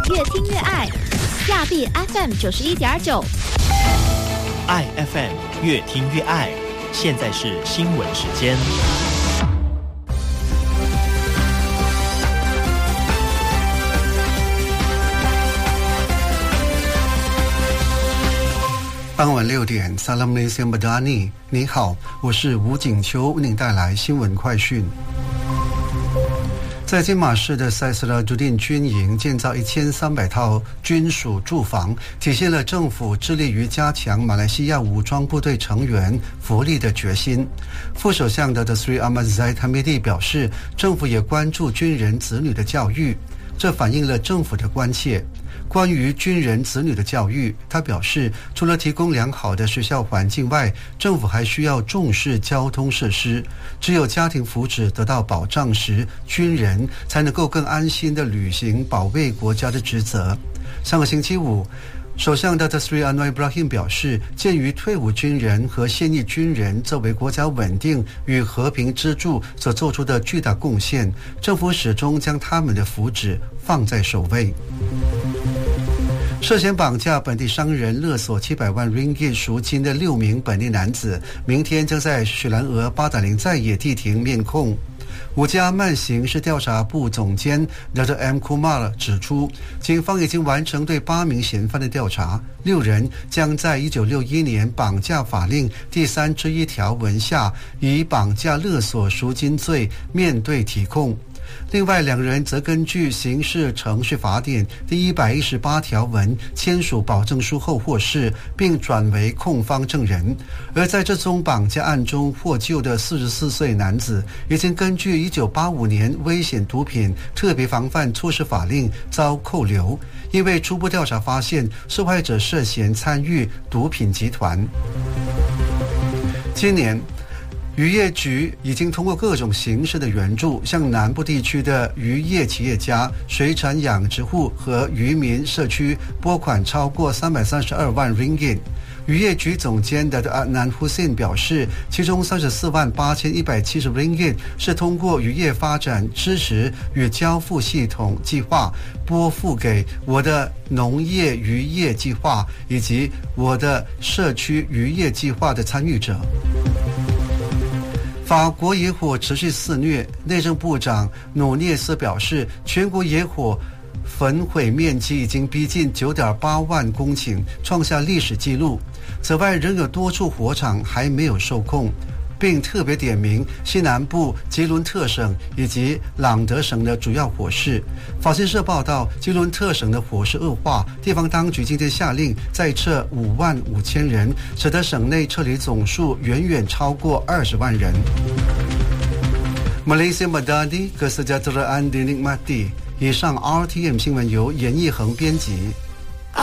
越听越爱，亚庇 FM 91.9， 爱 FM 越听越爱。现在是新闻时间。 傍晚6点 Assalamualaikum Badani， 你好，我是吴景秋，为您带来新闻快讯。在金马市的塞斯拉朱丁军营建造1300套军属住房，体现了政府致力于加强马来西亚武装部队成员福利的决心。副首相的 Sri Ahmad Zahid Hamidi 表示，政府也关注军人子女的教育，这反映了政府的关切。关于军人子女的教育，他表示，除了提供良好的学校环境外，政府还需要重视交通设施。只有家庭福祉得到保障时，军人才能够更安心地履行保卫国家的职责。上个星期五，首相的 Sri Anwar Ibrahim 表示，鉴于退伍军人和现役军人作为国家稳定与和平支柱所做出的巨大贡献，政府始终将他们的福祉放在首位。涉嫌绑架本地商人勒索700万 ringgit 赎金的6名本地男子，明天将在雪兰莪八达岭在野地庭面控。伍加曼刑事调查部总监 Dr. M. Kumar 指出，警方已经完成对8名嫌犯的调查，6人将在1961年绑架法令第3之1条文下，以绑架勒索赎金罪面对提控。另外2人则根据刑事程序法典第118条文签署保证书后获释，并转为控方证人。而在这宗绑架案中获救的44岁男子，已经根据1985年危险毒品特别防范措施法令遭扣留，因为初步调查发现受害者涉嫌参与毒品集团。今年渔业局已经通过各种形式的援助，向南部地区的渔业企业家、水产养殖户和渔民社区拨款超过332万 ringgit。渔业局总监的阿南胡辛表示，其中34万8170 ringgit 是通过渔业发展支持与交付系统计划拨付给我的农业渔业计划以及我的社区渔业计划的参与者。法国野火持续肆虐，内政部长努涅斯表示，全国野火焚毁面积已经逼近 9.8 万公顷，创下历史纪录。此外，仍有多处火场还没有受控，并特别点名西南部吉伦特省以及朗德省的主要火势。法新社报道，吉伦特省的火势恶化，地方当局今天下令再撤55000人，使得省内撤离总数远远超过20万人。Malaysia Madani Kesejahteraan dinikmati。以上 RTM 新闻由严义恒编辑。